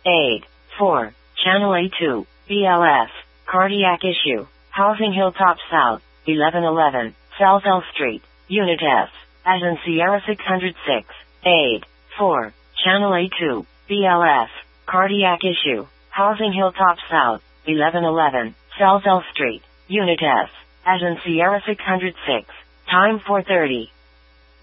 Aid. 4. Channel A2, BLS, cardiac issue. Housing Hilltop South, 1111, Salzell Street, Unit F, as in Sierra 606. Aid. 4. Channel A2, BLS, cardiac issue. Housing Hilltop South, 1111, Salzell Street, Unit F, as in Sierra 606. Time 4:30.